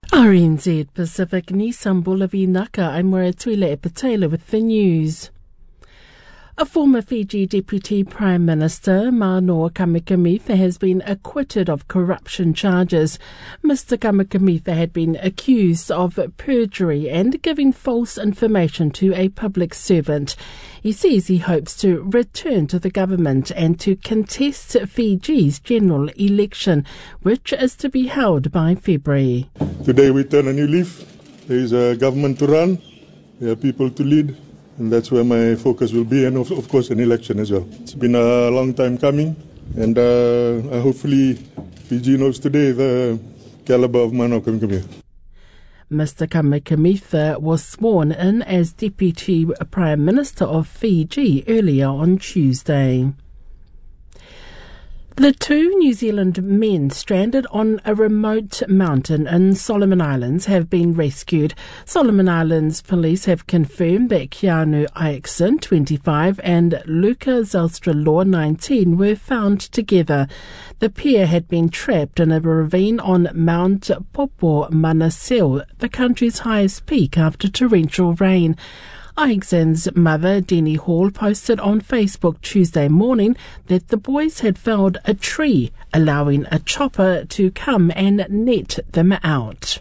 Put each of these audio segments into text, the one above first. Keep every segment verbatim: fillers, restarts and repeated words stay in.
R N Z Pacific ni Sambula Vinaka, I'm Moratule Patela with the news. A former Fiji Deputy Prime Minister, Manoa Kamikamica, has been acquitted of corruption charges. Mister Kamikamica had been accused of perjury and giving false information to a public servant. He says he hopes to return to the government and to contest Fiji's general election, which is to be held by February. Today we turn a new leaf. There is a government to run, there are people to lead. And that's where my focus will be, and of, of course an election as well. It's been a long time coming, and uh, hopefully Fiji knows today the caliber of Manoa Kamikamica. Mister Kamikamica was sworn in as Deputy Prime Minister of Fiji earlier on Tuesday. The two New Zealand men stranded on a remote mountain in Solomon Islands have been rescued. Solomon Islands police have confirmed that Keanu Aixon, twenty-five, and Luca Zelstra-Law, nineteen, were found together. The pair had been trapped in a ravine on Mount Popo Manasil, the country's highest peak, after torrential rain. Aixon's mother, Denny Hall, posted on Facebook Tuesday morning that the boys had felled a tree, allowing a chopper to come and net them out.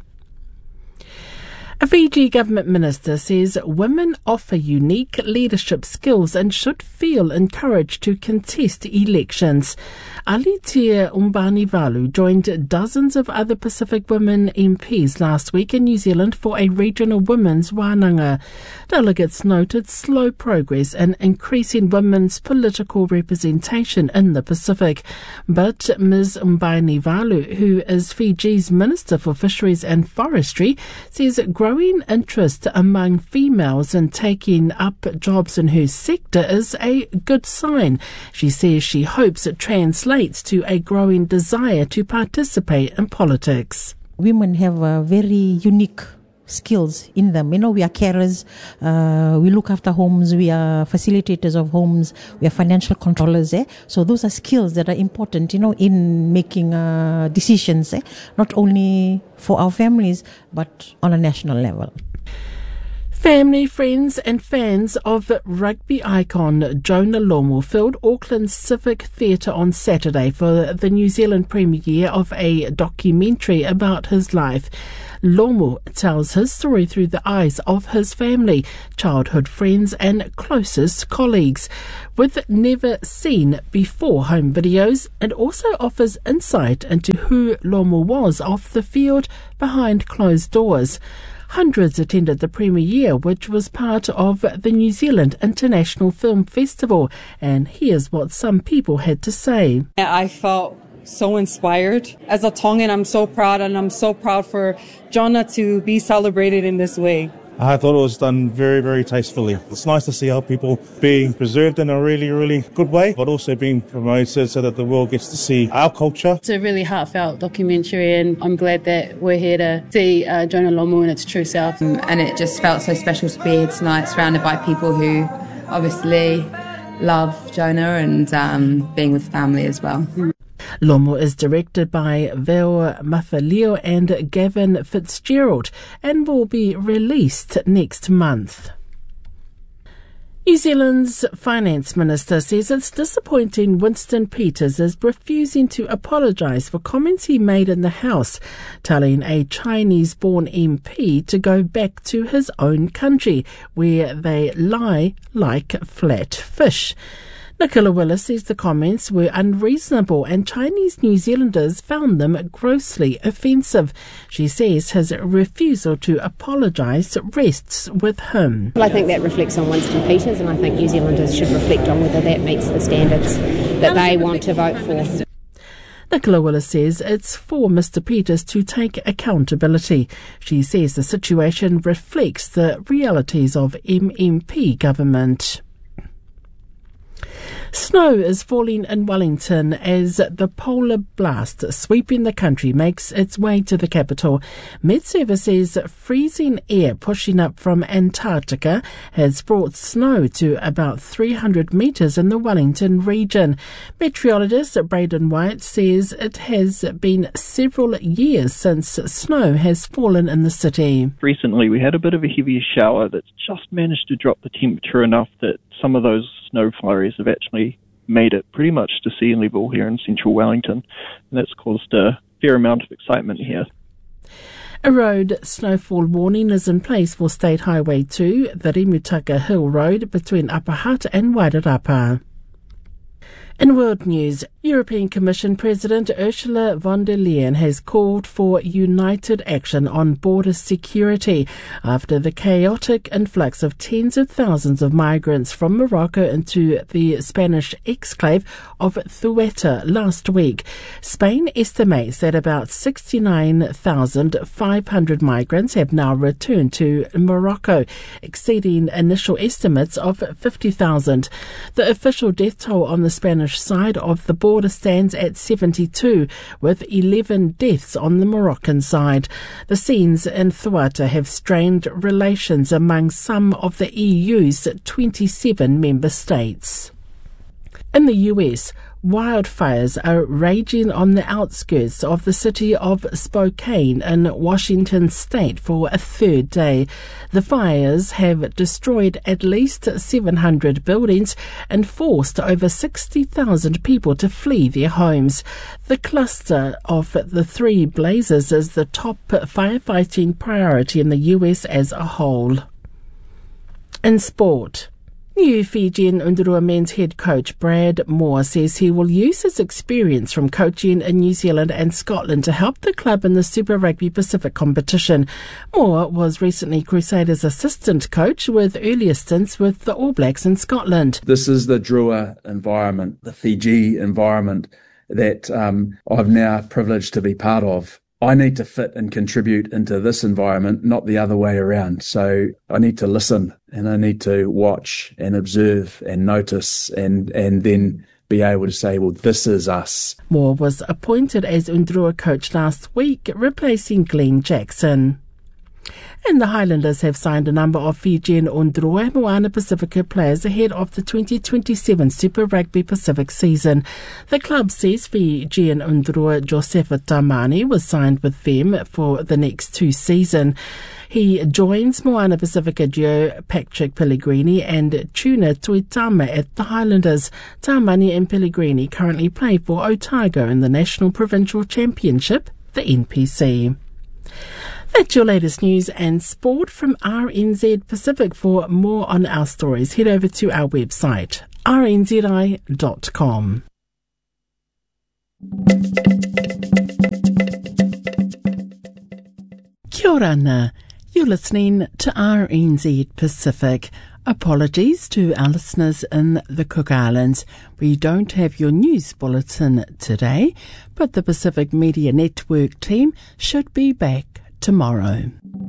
A Fiji government minister says women offer unique leadership skills and should feel encouraged to contest elections. Alitia Umbanivalu joined dozens of other Pacific women M Ps last week in New Zealand for a regional women's wānanga. Delegates noted slow progress in increasing women's political representation in the Pacific. But Miz Umbanivalu, who is Fiji's Minister for Fisheries and Forestry, says growing interest among females in taking up jobs in her sector is a good sign. She says she hopes it translates to a growing desire to participate in politics. Women have a very unique skills in them. You know, we are carers, uh, we look after homes, we are facilitators of homes, we are financial controllers. Eh? So those are skills that are important, you know, in making uh, decisions, eh? Not only for our families, but on a national level. Family, friends and fans of rugby icon Jonah Lomu filled Auckland's Civic Theatre on Saturday for the New Zealand premiere of a documentary about his life. Lomu tells his story through the eyes of his family, childhood friends and closest colleagues, with never seen before home videos, and also offers insight into who Lomu was off the field behind closed doors. Hundreds attended the premiere, which was part of the New Zealand International Film Festival, and here's what some people had to say. I felt so inspired. As a Tongan, I'm so proud, and I'm so proud for Jonah to be celebrated in this way. I thought it was done very, very tastefully. It's nice to see how people being preserved in a really, really good way, but also being promoted so that the world gets to see our culture. It's a really heartfelt documentary, and I'm glad that we're here to see uh, Jonah Lomu in its true self. And it just felt so special to be here tonight, surrounded by people who obviously love Jonah, and um, being with family as well. Lomu is directed by Veo Mafalio and Gavin Fitzgerald and will be released next month. New Zealand's Finance Minister says it's disappointing Winston Peters is refusing to apologise for comments he made in the House, telling a Chinese-born M P to go back to his own country, where they lie like flat fish. Nicola Willis says the comments were unreasonable and Chinese New Zealanders found them grossly offensive. She says his refusal to apologise rests with him. Well, I think that reflects on Winston Peters, and I think New Zealanders should reflect on whether that meets the standards that they want to vote for. Nicola Willis says it's for Mister Peters to take accountability. She says the situation reflects the realities of M M P government. Snow is falling in Wellington as the polar blast sweeping the country makes its way to the capital. Met Service says freezing air pushing up from Antarctica has brought snow to about three hundred metres in the Wellington region. Meteorologist Braden White says it has been several years since snow has fallen in the city. Recently we had a bit of a heavier shower that's just managed to drop the temperature enough that some of those snow flurries have actually made it pretty much to sea level here in central Wellington, and that's caused a fair amount of excitement here. A road snowfall warning is in place for State Highway two, the Rimutaka Hill Road between Upper Hutt and Wairarapa. In world news, European Commission President Ursula von der Leyen has called for united action on border security after the chaotic influx of tens of thousands of migrants from Morocco into the Spanish exclave of Ceuta last week. Spain estimates that about sixty-nine thousand five hundred migrants have now returned to Morocco, exceeding initial estimates of fifty thousand. The official death toll on the Spanish side of the border stands at seventy-two, with eleven deaths on the Moroccan side. The scenes in Ceuta have strained relations among some of the E U's twenty-seven member states. In the U S, wildfires are raging on the outskirts of the city of Spokane in Washington state for a third day. The fires have destroyed at least seven hundred buildings and forced over sixty thousand people to flee their homes. The cluster of the three blazes is the top firefighting priority in the U S as a whole. In sport, new Fijian Undurua men's head coach Brad Moore says he will use his experience from coaching in New Zealand and Scotland to help the club in the Super Rugby Pacific competition. Moore was recently Crusaders' assistant coach with earlier stints with the All Blacks in Scotland. This is the Drua environment, the Fiji environment that um, I've now privileged to be part of. I need to fit and contribute into this environment, not the other way around. So I need to listen and I need to watch and observe and notice and, and then be able to say, well, this is us. Moore was appointed as Undurua coach last week, replacing Glenn Jackson. And the Highlanders have signed a number of Fijian Undurua and Moana Pacifica players ahead of the twenty twenty-seven Super Rugby Pacific season. The club says Fijian Undurua Josefa Tamani was signed with them for the next two seasons. He joins Moana Pacifica duo Patrick Pellegrini and Tuna Tuitama at the Highlanders. Tamani and Pellegrini currently play for Otago in the National Provincial Championship, the N P C. That's your latest news and sport from R N Z Pacific. For more on our stories, head over to our website, r n z i dot com. Kia ora ana. You're listening to R N Z Pacific. Apologies to our listeners in the Cook Islands. We don't have your news bulletin today, but the Pacific Media Network team should be back tomorrow.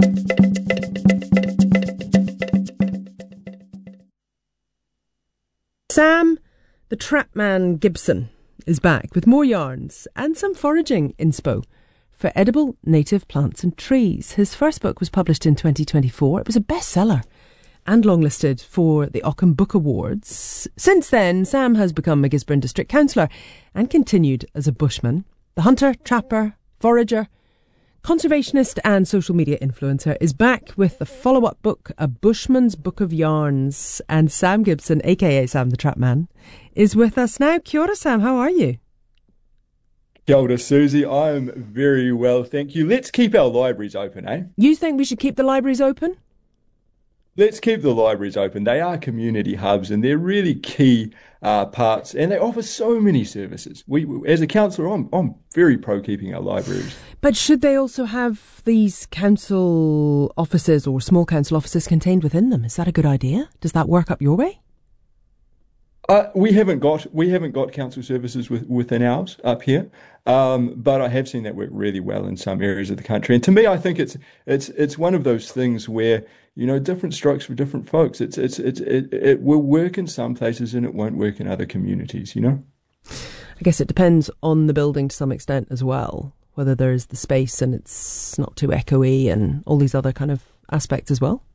Sam, the Trapman Gibson, is back with more yarns and some foraging inspo for edible native plants and trees. His first book was published in twenty twenty-four. It was a bestseller and longlisted for the Ockham Book Awards. Since then, Sam has become a Gisborne District Councillor and continued as a bushman. The hunter, trapper, forager, conservationist and social media influencer is back with the follow-up book, A Bushman's Book of Yarns. And Sam Gibson, a k a. Sam the Trapman, is with us now. Kia ora, Sam. How are you? Kia ora, Susie. I am very well, thank you. Let's keep our libraries open, eh? You think we should keep the libraries open? Let's keep the libraries open. They are community hubs and they're really key uh, parts, and they offer so many services. We, as a councillor, I'm, I'm very pro keeping our libraries. But should they also have these council offices or small council offices contained within them? Is that a good idea? Does that work up your way? Uh, we haven't got we haven't got council services with, within ours up here, um, but I have seen that work really well in some areas of the country. And to me, I think it's it's it's one of those things where, you know, different strokes for different folks. It's it's it's it, it will work in some places and it won't work in other communities. You know, I guess it depends on the building to some extent as well, whether there's the space and it's not too echoey and all these other kind of aspects as well.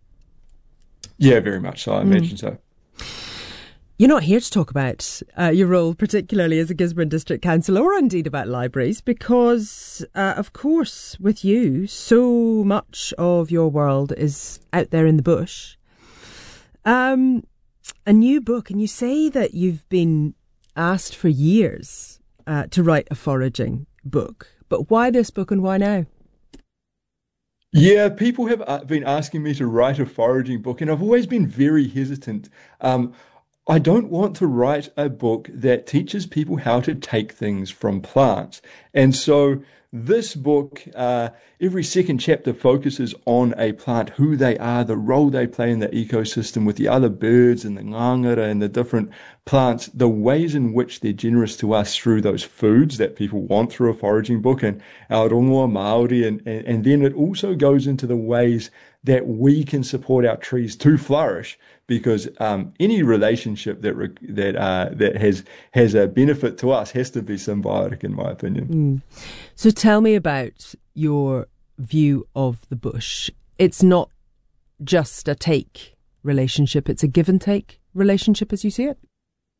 Yeah, very much so. I imagine mm. so. You're not here to talk about uh, your role, particularly as a Gisborne District Councillor, or indeed about libraries, because, uh, of course, with you, so much of your world is out there in the bush. Um, a new book, and you say that you've been asked for years uh, to write a foraging book. But why this book and why now? Yeah, people have been asking me to write a foraging book, and I've always been very hesitant. Um, I don't want to write a book that teaches people how to take things from plants. And so this book, uh, every second chapter focuses on a plant, who they are, the role they play in the ecosystem with the other birds and the ngangara and the different plants, the ways in which they're generous to us through those foods that people want through a foraging book, and our rongoa Māori. And, and, and then it also goes into the ways that we can support our trees to flourish, because um, any relationship that re- that uh, that has has a benefit to us has to be symbiotic, in my opinion. Mm. So tell me about your view of the bush. It's not just a take relationship; it's a give and take relationship, as you see it.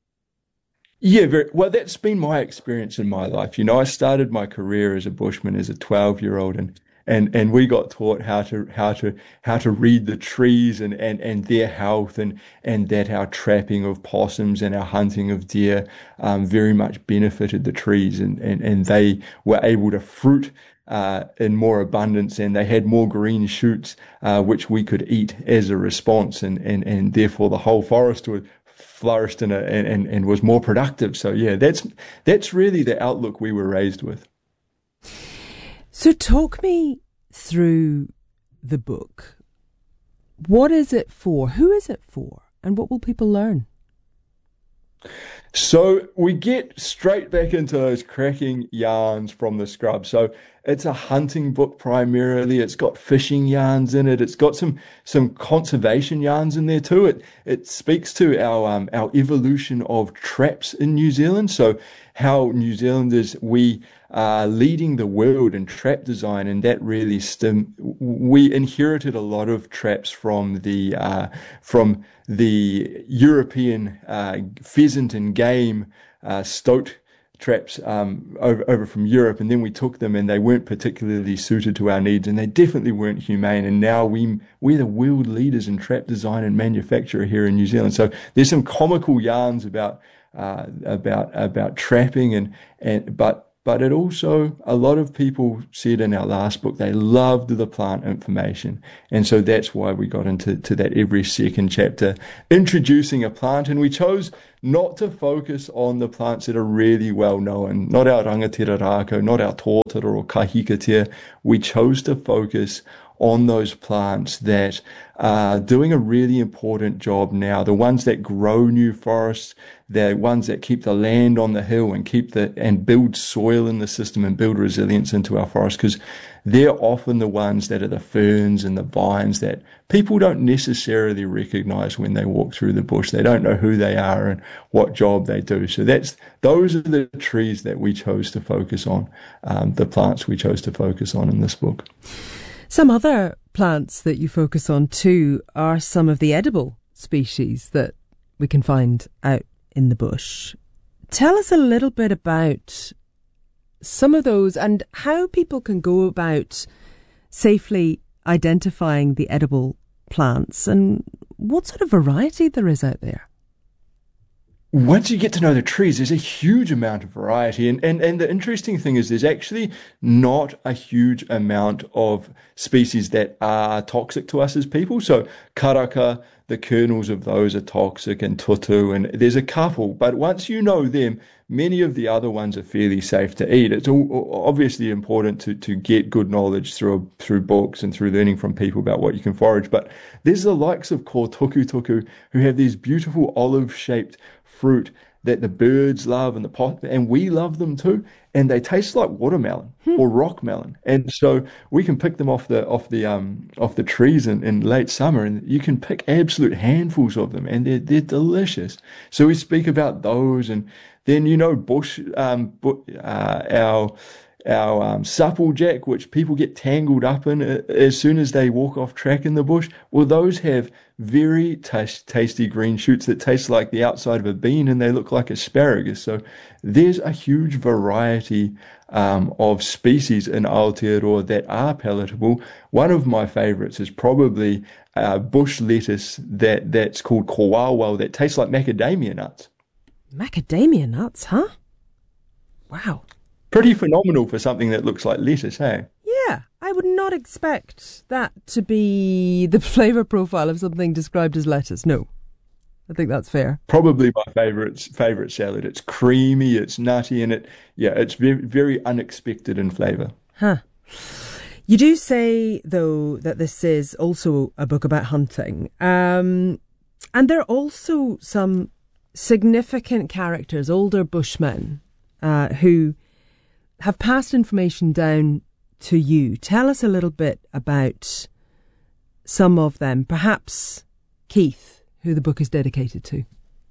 Yeah, very, well, that's been my experience in my life. You know, I started my career as a bushman as a twelve-year-old, and And and we got taught how to how to how to read the trees and, and, and their health, and, and that our trapping of possums and our hunting of deer um, very much benefited the trees, and, and, and they were able to fruit uh, in more abundance, and they had more green shoots uh, which we could eat as a response, and, and, and therefore the whole forest would flourished in a, and, and, and was more productive. So yeah, that's that's really the outlook we were raised with. So talk me through the book. What is it for? Who is it for? And what will people learn? So we get straight back into those cracking yarns from the scrub. So it's a hunting book primarily. It's got fishing yarns in it. It's got some some conservation yarns in there too. It it speaks to our um, our evolution of traps in New Zealand. So how New Zealanders, we are leading the world in trap design, and that really stem. We inherited a lot of traps from the uh, from the European uh, pheasant and game uh, stoat traps um, over, over from Europe, and then we took them, and they weren't particularly suited to our needs, and they definitely weren't humane. And now we we're the world leaders in trap design and manufacture here in New Zealand. So there's some comical yarns about uh, about about trapping, and and but. But it also, a lot of people said in our last book, they loved the plant information. And so that's why we got into to that every second chapter, introducing a plant. And we chose not to focus on the plants that are really well known, not our rangatira rako, not our tōtara or kahikatea. We chose to focus on those plants that are doing a really important job now, the ones that grow new forests, the ones that keep the land on the hill and keep the and build soil in the system and build resilience into our forests, because they're often the ones that are the ferns and the vines that people don't necessarily recognize when they walk through the bush. They don't know who they are and what job they do. So that's those are the trees that we chose to focus on, um, the plants we chose to focus on in this book. Some other plants that you focus on too are some of the edible species that we can find out in the bush. Tell us a little bit about some of those and how people can go about safely identifying the edible plants and what sort of variety there is out there. Once you get to know the trees, there's a huge amount of variety. And, and, and the interesting thing is there's actually not a huge amount of species that are toxic to us as people. So karaka, the kernels of those are toxic, and tutu, and there's a couple. But once you know them, many of the other ones are fairly safe to eat. It's all obviously important to, to get good knowledge through through books and through learning from people about what you can forage. But there's the likes of kōtukutuku, who have these beautiful olive-shaped fruit that the birds love and the pot, and we love them too, and they taste like watermelon or rock melon. And so we can pick them off the off the um off the trees in, in late summer, and you can pick absolute handfuls of them, and they're they're delicious. So we speak about those, and then you know bush um bu- uh, our our um, supplejack, which people get tangled up in as soon as they walk off track in the bush. Well, those have very taste, tasty green shoots that taste like the outside of a bean, and they look like asparagus. So there's a huge variety um, of species in Aotearoa that are palatable. One of my favorites is probably uh, bush lettuce that, that's called kowawau, that tastes like macadamia nuts. Macadamia nuts, huh? Wow. Pretty phenomenal for something that looks like lettuce, hey? Yeah, I would not expect that to be the flavour profile of something described as lettuce. No, I think that's fair. Probably my favourite favourite salad. It's creamy, it's nutty, and it yeah, it's very very unexpected in flavour. Huh. You do say though that this is also a book about hunting, um, and there are also some significant characters, older bushmen, uh, who have passed information down to you. Tell us a little bit about some of them, perhaps Keith, who the book is dedicated to.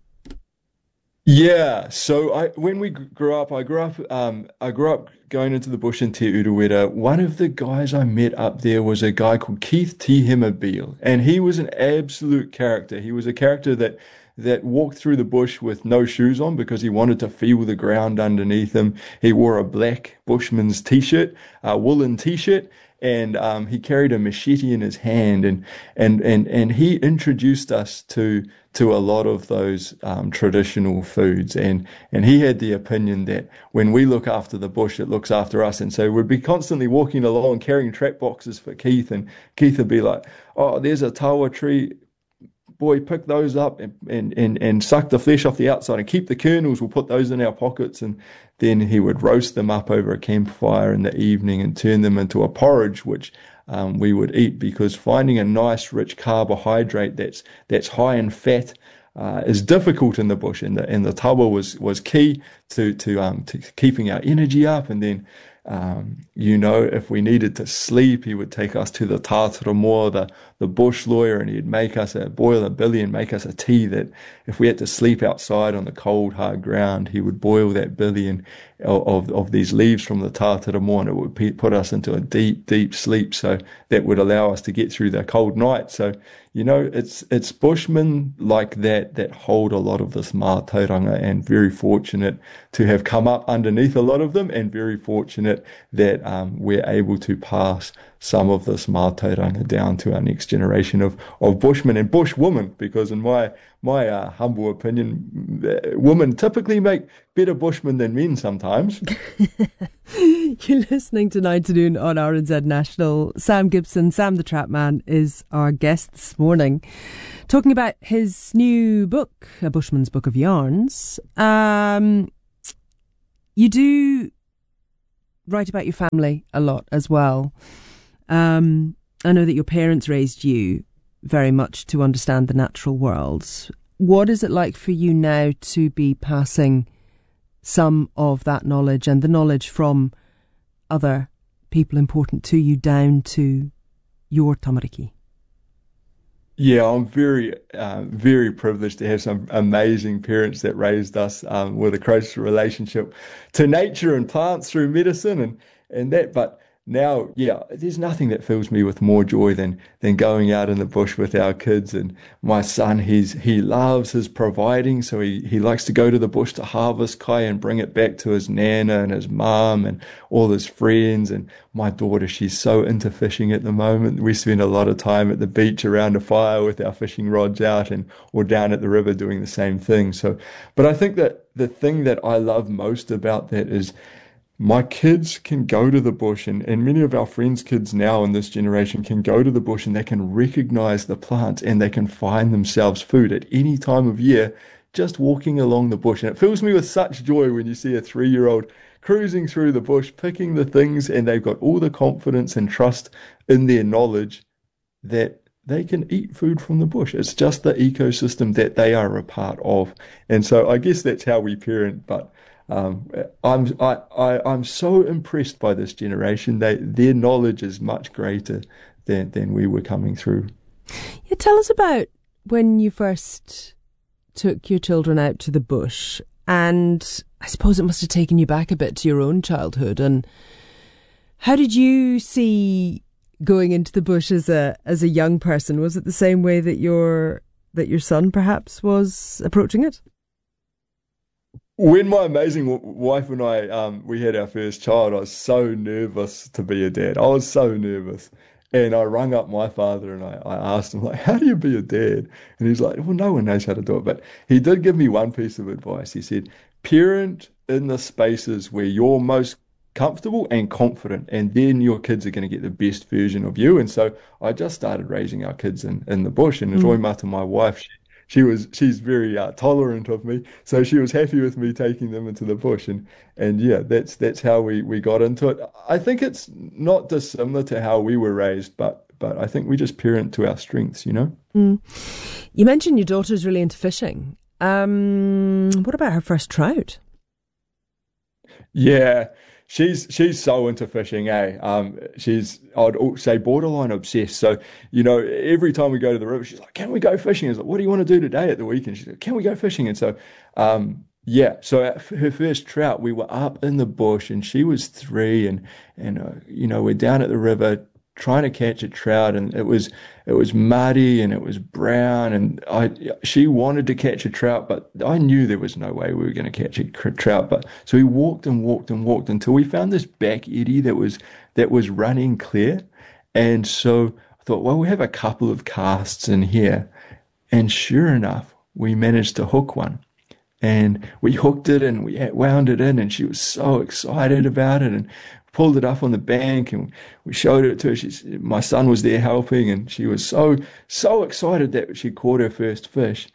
Yeah, so I when we grew up, I grew up um, I grew up going into the bush in Te Urewera. One of the guys I met up there was a guy called Keith Tihima-Beale, and he was an absolute character. He was a character that that walked through the bush with no shoes on because he wanted to feel the ground underneath him. He wore a black bushman's t-shirt, a woolen t-shirt, and um, he carried a machete in his hand, and and and and he introduced us to to a lot of those um, traditional foods, and and he had the opinion that when we look after the bush, it looks after us. And so we'd be constantly walking along carrying trap boxes for Keith, and Keith would be like, "Oh, there's a tawa tree. Boy, pick those up and, and, and, and suck the flesh off the outside and keep the kernels. We'll put those in our pockets." And then he would roast them up over a campfire in the evening and turn them into a porridge, which um, we would eat, because finding a nice rich carbohydrate that's that's high in fat uh, is difficult in the bush. And the and the tawa was was key to to um to keeping our energy up. And then Um, you know, if we needed to sleep, he would take us to the tātara moa, the, the bush lawyer, and he'd make us a, boil a billy and make us a tea that if we had to sleep outside on the cold, hard ground, he would boil that billy and, of, of these leaves from the tātara moa, and it would put us into a deep, deep sleep. So that would allow us to get through the cold night. So, you know, it's, it's bushmen like that, that hold a lot of this mātauranga, and very fortunate to have come up underneath a lot of them, and very fortunate that um, we're able to pass some of this mātauranga down to our next generation of, of bushmen and bushwomen, because in my my uh, humble opinion, women typically make better bushmen than men sometimes. You're listening to Nine to Noon on R N Z National. Sam Gibson, Sam the Trap Man, is our guest this morning, talking about his new book, A Bushman's Book of Yarns. Um, you do write about your family a lot as well. Um, I know that your parents raised you very much to understand the natural world. What is it like for you now to be passing some of that knowledge and the knowledge from other people important to you down to your tamariki? Yeah, I'm very, uh, very privileged to have some amazing parents that raised us um, with a close relationship to nature and plants through medicine and, and that. But now, yeah, there's nothing that fills me with more joy than than going out in the bush with our kids. And my son, he's he loves his providing, so he, he likes to go to the bush to harvest kai and bring it back to his nana and his mum and all his friends. And my daughter, she's so into fishing at the moment. We spend a lot of time at the beach around a fire with our fishing rods out, and or down at the river doing the same thing. So, but I think that the thing that I love most about that is my kids can go to the bush, and, and many of our friends' kids now in this generation can go to the bush and they can recognize the plants, and they can find themselves food at any time of year just walking along the bush. And it fills me with such joy when you see a three-year-old cruising through the bush, picking the things, and they've got all the confidence and trust in their knowledge that they can eat food from the bush. It's just the ecosystem that they are a part of. And so I guess that's how we parent, but um, I'm I, I, I'm so impressed by this generation. They their knowledge is much greater than, than we were coming through. Yeah, tell us about when you first took your children out to the bush, and I suppose it must have taken you back a bit to your own childhood. And how did you see going into the bush as a as a young person? Was it the same way that your that your son perhaps was approaching it? When my amazing w- wife and I um, we had our first child, I was so nervous to be a dad. I was so nervous. And I rang up my father and I, I asked him, like, how do you be a dad? And he's like, well, no one knows how to do it. But he did give me one piece of advice. He said, parent in the spaces where you're most comfortable and confident, and then your kids are going to get the best version of you. And so I just started raising our kids in, in the bush. And mm. Roy Mata, my wife, she, she was she's very uh, tolerant of me, so she was happy with me taking them into the bush. And and yeah, that's that's how we, we got into it. I think it's not dissimilar to how we were raised, but but I think we just parent to our strengths, you know. Mm. You mentioned your daughter's really into fishing. Um, what about her first trout? Yeah. She's she's so into fishing, eh? Um, she's, I'd say, borderline obsessed. So, you know, every time we go to the river, she's like, can we go fishing? I was like, what do you want to do today at the weekend? She's like, can we go fishing? And so, um, yeah, so her first trout, we were up in the bush and she was three and, and uh, you know, we're down at the river trying to catch a trout, and it was it was muddy and it was brown, and I she wanted to catch a trout, but I knew there was no way we were going to catch a trout. But so we walked and walked and walked until we found this back eddy that was that was running clear, and so I thought, well, we have a couple of casts in here, and sure enough, we managed to hook one. And we hooked it and we wound it in, and she was so excited about it, and pulled it up on the bank and we showed it to her. She's, my son was there helping, and she was so, so excited that she caught her first fish.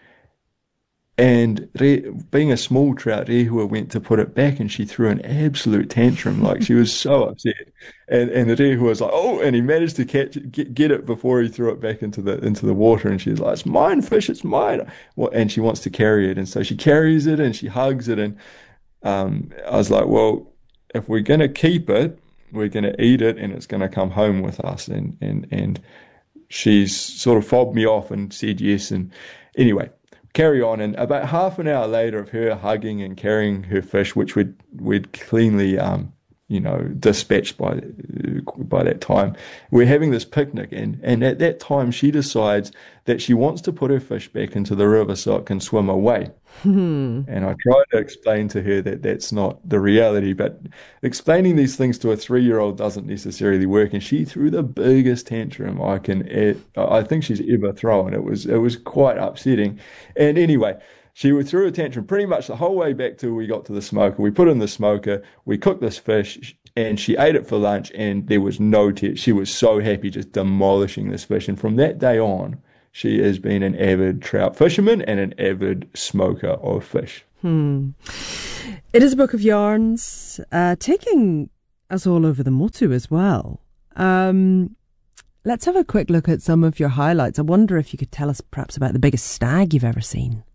And Re, being a small trout, Rehua went to put it back and she threw an absolute tantrum. Like, she was so upset. And and Rehua was like, oh, and he managed to catch it, get, get it before he threw it back into the into the water. And she was like, it's mine, fish, it's mine. Well, and she wants to carry it. And so she carries it and she hugs it. And um, I was like, well, if we're going to keep it, we're going to eat it and it's going to come home with us. And, and, and she's sort of fobbed me off and said yes. And anyway, carry on. And about half an hour later of her hugging and carrying her fish, which we'd, we'd cleanly, um, you know, dispatched by, by that time, we're having this picnic. And, and at that time, she decides that she wants to put her fish back into the river so it can swim away. And I tried to explain to her that that's not the reality, but explaining these things to a three-year-old doesn't necessarily work. And she threw the biggest tantrum I can, I think she's ever thrown. It was, it was quite upsetting. And anyway, she threw a tantrum pretty much the whole way back till we got to the smoker. We put it in the smoker, we cooked this fish, and she ate it for lunch, and there was no tears. She was so happy, just demolishing this fish. And from that day on, she has been an avid trout fisherman and an avid smoker of fish. Hmm. It is a book of yarns, uh, taking us all over the motu as well. Um, let's have a quick look at some of your highlights. I wonder if you could tell us perhaps about the biggest stag you've ever seen.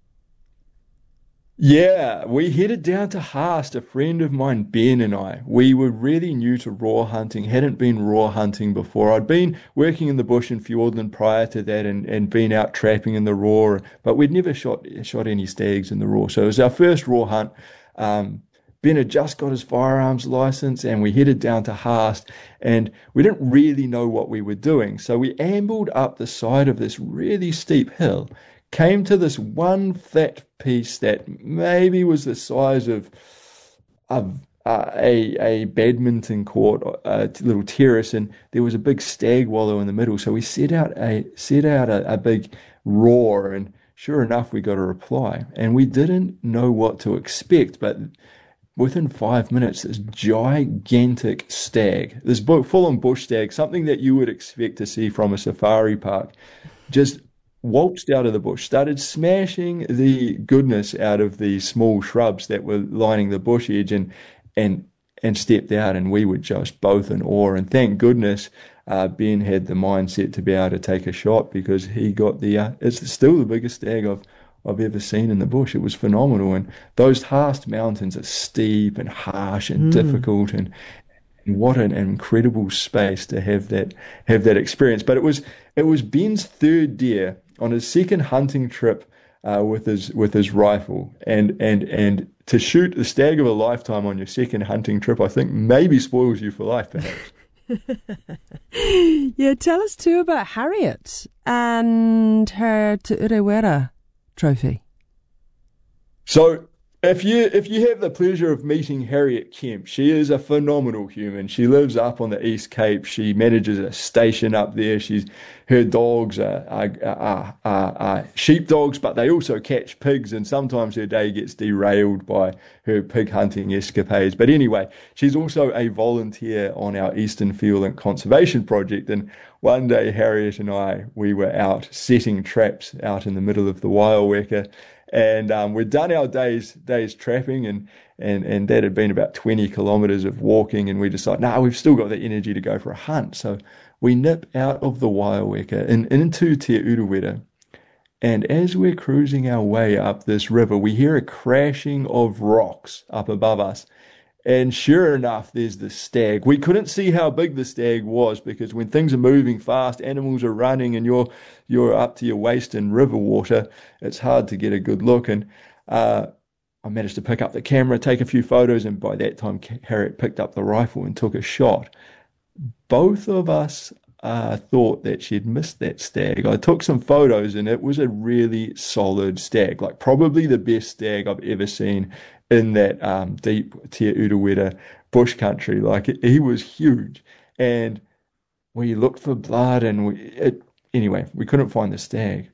Yeah, we headed down to Haast, a friend of mine, Ben, and I. We were really new to raw hunting, hadn't been raw hunting before. I'd been working in the bush in Fiordland prior to that and, and been out trapping in the raw, but we'd never shot shot any stags in the raw. So it was our first raw hunt. Um, Ben had just got his firearms license, and we headed down to Haast, and we didn't really know what we were doing. So we ambled up the side of this really steep hill, came to this one flat piece that maybe was the size of, of uh, a a badminton court, a little terrace, and there was a big stag wallow in the middle. So we set out a set out a, a big roar, and sure enough, we got a reply. And we didn't know what to expect, but within five minutes, this gigantic stag, this full-on bush stag, something that you would expect to see from a safari park, just waltzed out of the bush, started smashing the goodness out of the small shrubs that were lining the bush edge, and and and stepped out, and we were just both in awe. And thank goodness uh, Ben had the mindset to be able to take a shot, because he got the, uh, it's still the biggest stag I've, I've ever seen in the bush. It was phenomenal. And those Haast Mountains are steep and harsh and mm. difficult, and, and what an incredible space to have that, have that experience. But it was, it was Ben's third deer on his second hunting trip uh, with his, with his rifle, and, and, and to shoot the stag of a lifetime on your second hunting trip, I think maybe spoils you for life, perhaps. Yeah, tell us too about Harriet and her Te Urewera trophy. So, if you if you have the pleasure of meeting Harriet Kemp, she is a phenomenal human. She lives up on the East Cape. She manages a station up there. She's her dogs are, are, are, are, are sheep dogs, but they also catch pigs, and sometimes her day gets derailed by her pig hunting escapades. But anyway, she's also a volunteer on our Eastern Field and Conservation Project. And one day, Harriet and I, we were out setting traps out in the middle of the Waiaweka. And um, we'd done our day's day's trapping, and, and, and that had been about twenty kilometres of walking, and we decided, no, nah, we've still got the energy to go for a hunt. So we nip out of the Waiaweka and into Te Urewera. And as we're cruising our way up this river, we hear a crashing of rocks up above us. And sure enough, there's the stag. We couldn't see how big the stag was, because when things are moving fast, animals are running, and you're you're up to your waist in river water, it's hard to get a good look. And uh, I managed to pick up the camera, take a few photos, and by that time, Harriet picked up the rifle and took a shot. Both of us uh, thought that she'd missed that stag. I took some photos, and it was a really solid stag, like probably the best stag I've ever seen in that um, deep Te Urewera bush country. Like, it, he was huge, and we looked for blood, and we, it, anyway, we couldn't find the stag.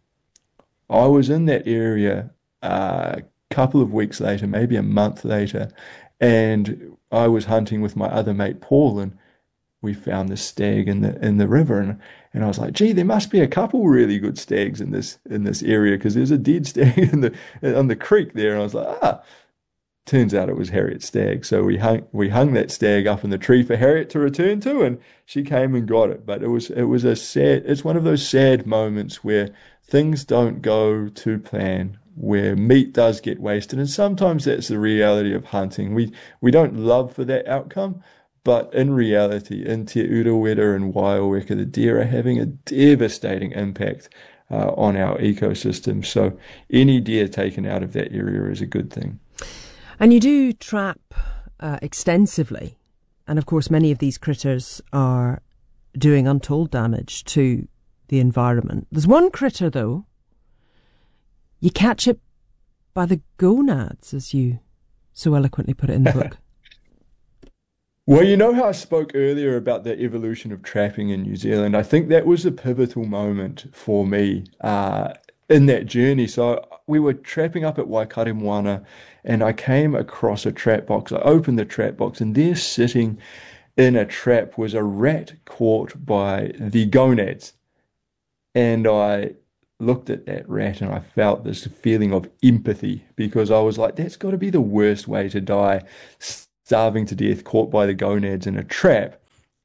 I was in that area uh, a couple of weeks later, maybe a month later, and I was hunting with my other mate Paul, and we found the stag in the in the river, and and I was like, gee, there must be a couple really good stags in this in this area, because there's a dead stag in the on the creek there. And I was like, ah. Turns out it was Harriet's stag. So we hung we hung that stag up in the tree for Harriet to return to, and she came and got it. But it was it was a sad it's one of those sad moments where things don't go to plan, where meat does get wasted, and sometimes that's the reality of hunting. We we don't love for that outcome, but in reality, in Te Urewera and Waiaweka, the deer are having a devastating impact uh, on our ecosystem. So any deer taken out of that area is a good thing. And you do trap uh, extensively, and of course many of these critters are doing untold damage to the environment. There's one critter, though, you catch it by the gonads, as you so eloquently put it in the book. Well, you know how I spoke earlier about the evolution of trapping in New Zealand? I think that was a pivotal moment for me uh, in that journey. So we were trapping up at Waikaremoana, and I came across a trap box. I opened the trap box, and there sitting in a trap was a rat caught by the gonads. And I looked at that rat, and I felt this feeling of empathy, because I was like, that's got to be the worst way to die, starving to death, caught by the gonads in a trap.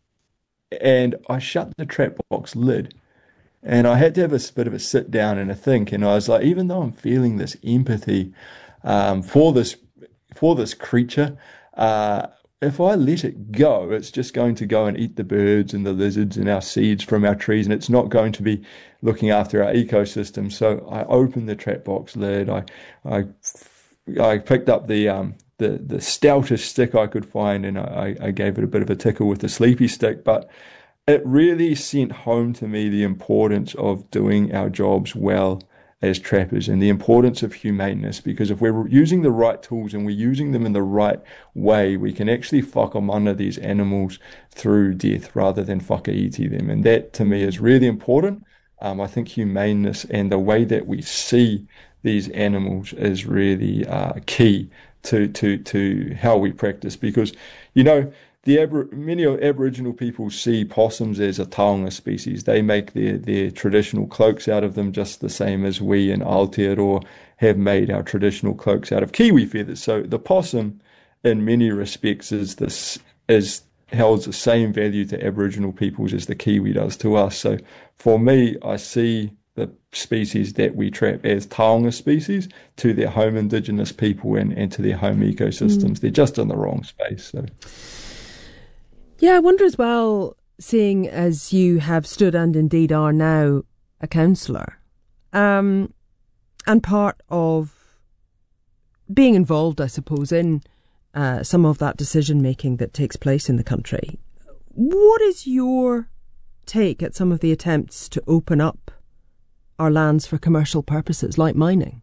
And I shut the trap box lid, and I had to have a bit of a sit down and a think. And I was like, even though I'm feeling this empathy um, for this for this creature, uh, if I let it go, it's just going to go and eat the birds and the lizards and our seeds from our trees, and it's not going to be looking after our ecosystem. So I opened the trap box lid. I I, I picked up the um, the the stoutest stick I could find, and I, I gave it a bit of a tickle with the sleepy stick. But it really sent home to me the importance of doing our jobs well as trappers, and the importance of humaneness, because if we're using the right tools and we're using them in the right way, we can actually whakamana these animals through death rather than whakaiti them. And that to me is really important. Um, I think humaneness and the way that we see these animals is really uh, key to, to, to how we practice, because, you know, The Abri- many Aboriginal people see possums as a taonga species. They make their, their traditional cloaks out of them just the same as we in Aotearoa have made our traditional cloaks out of kiwi feathers. So the possum in many respects is this is holds the same value to Aboriginal peoples as the Kiwi does to us. So for me, I see the species that we trap as taonga species to their home Indigenous people and, and to their home ecosystems. Mm. They're just in the wrong space. So, yeah, I wonder as well, seeing as you have stood and indeed are now a councillor, um, and part of being involved, I suppose, in uh, some of that decision making that takes place in the country. What is your take at some of the attempts to open up our lands for commercial purposes, like mining?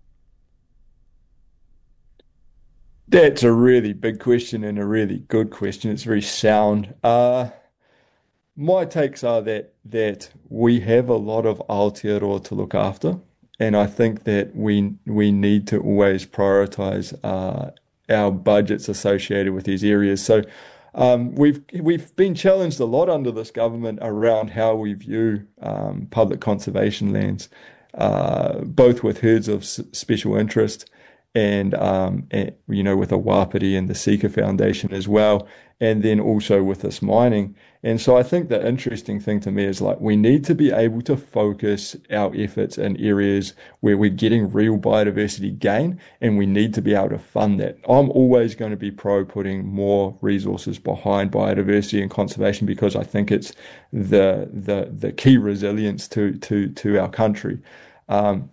That's a really big question and a really good question. It's very sound. Uh, my takes are that that we have a lot of Aotearoa to look after, and I think that we we need to always prioritise uh, our budgets associated with these areas. So um, we've we've been challenged a lot under this government around how we view um, public conservation lands, uh, both with herds of s- special interest and, um, and, you know, with a Wapiti and the Sika Foundation as well, and then also with this mining. And so I think the interesting thing to me is, like, we need to be able to focus our efforts in areas where we're getting real biodiversity gain, and we need to be able to fund that. I'm always going to be pro putting more resources behind biodiversity and conservation because I think it's the the the key resilience to to to our country. Um,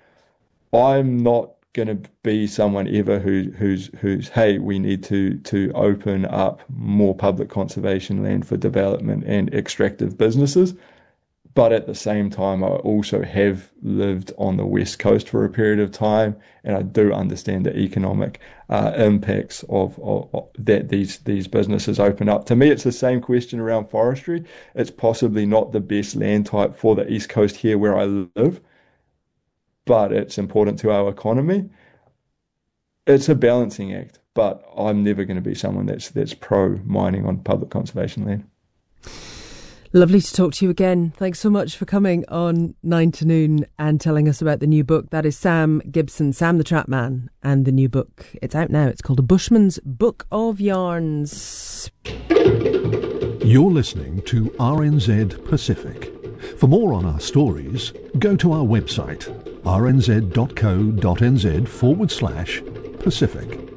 I'm not going to be someone ever who, who's who's hey, we need to to open up more public conservation land for development and extractive businesses. But at the same time, I also have lived on the West Coast for a period of time, and I do understand the economic uh, impacts of, of, of that these these businesses open up. To me, it's the same question around forestry. It's possibly not the best land type for the East Coast here where I live, but it's important to our economy. It's a balancing act, but I'm never going to be someone that's that's pro mining on public conservation land. Lovely to talk to you again. Thanks so much for coming on Nine to Noon and telling us about the new book. That is Sam Gibson, Sam the Trap Man, and the new book. It's out now. It's called A Bushman's Book of Yarns. You're listening to R N Z Pacific. For more on our stories, go to our website, rnz.co.nz forward slash Pacific.